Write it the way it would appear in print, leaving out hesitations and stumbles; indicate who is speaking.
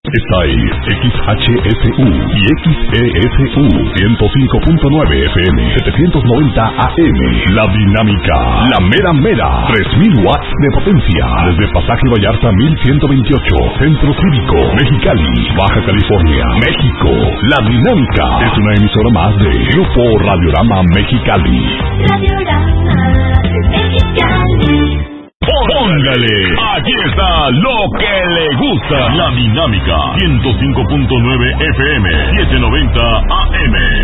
Speaker 1: Esta es XHSU y XESU 105.9 FM 790 AM. La Dinámica, la mera mera, 3000 watts de potencia. Desde Pasaje Vallarta 1128, Centro Cívico, Mexicali, Baja California, México. La Dinámica es una emisora más de Grupo Radiorama Mexicali.
Speaker 2: Radiorama Mexicali.
Speaker 1: Póngale, aquí está lo que le gusta. La Dinámica 105.9 FM 790 AM.